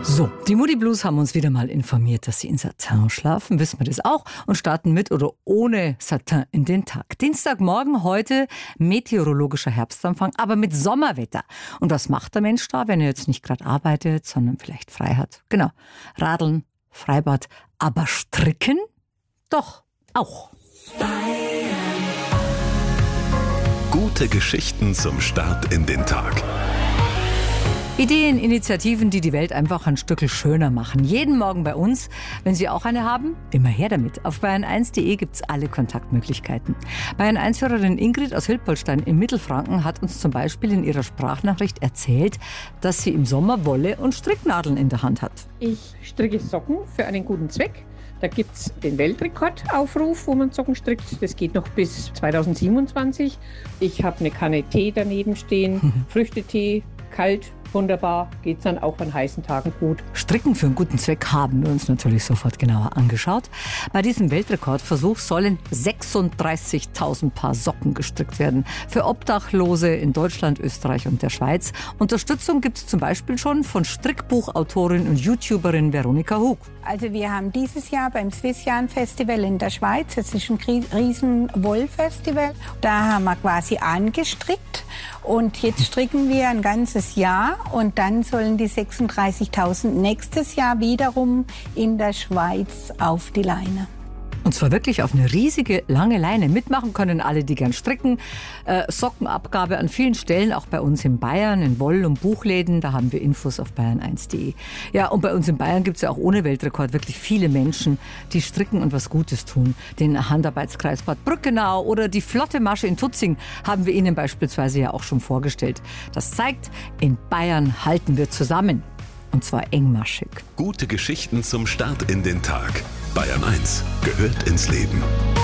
So, die Moody Blues haben uns wieder mal informiert, dass sie in Satin schlafen. Wissen wir das auch und starten mit oder ohne Satin in den Tag. Dienstagmorgen heute meteorologischer Herbstanfang, aber mit Sommerwetter. Und was macht der Mensch da, wenn er jetzt nicht gerade arbeitet, sondern vielleicht frei hat? Genau, Radeln, Freibad, aber stricken? Doch, auch. Gute Geschichten zum Start in den Tag. Ideen, Initiativen, die die Welt einfach ein Stückel schöner machen. Jeden Morgen bei uns. Wenn Sie auch eine haben, immer her damit. Auf bayern1.de gibt's alle Kontaktmöglichkeiten. Bayern1-Hörerin Ingrid aus Hilpoltstein im Mittelfranken hat uns zum Beispiel in ihrer Sprachnachricht erzählt, dass sie im Sommer Wolle und Stricknadeln in der Hand hat. Ich stricke Socken für einen guten Zweck. Da gibt es den Weltrekordaufruf, wo man Socken strickt. Das geht noch bis 2027. Ich habe eine Kanne Tee daneben stehen, Früchtetee, kalt, wunderbar, geht es dann auch an heißen Tagen gut. Stricken für einen guten Zweck haben wir uns natürlich sofort genauer angeschaut. Bei diesem Weltrekordversuch sollen 36.000 Paar Socken gestrickt werden. Für Obdachlose in Deutschland, Österreich und der Schweiz. Unterstützung gibt es zum Beispiel schon von Strickbuchautorin und YouTuberin Veronika Hug. Also wir haben dieses Jahr beim Swissjan Festival in der Schweiz, das ist ein riesen Wollfestival, da haben wir quasi angestrickt und jetzt stricken wir ein ganzes Jahr und dann sollen die 36.000 nächstes Jahr wiederum in der Schweiz auf die Leine. Und zwar wirklich auf eine riesige, lange Leine. Mitmachen können alle, die gern stricken. Sockenabgabe an vielen Stellen, auch bei uns in Bayern, in Woll- und Buchläden. Da haben wir Infos auf bayern1.de. Ja, und bei uns in Bayern gibt es ja auch ohne Weltrekord wirklich viele Menschen, die stricken und was Gutes tun. Den Handarbeitskreis Bad Brückenau oder die Flotte Masche in Tutzing haben wir Ihnen beispielsweise ja auch schon vorgestellt. Das zeigt, in Bayern halten wir zusammen. Und zwar engmaschig. Gute Geschichten zum Start in den Tag. Bayern 1 gehört ins Leben.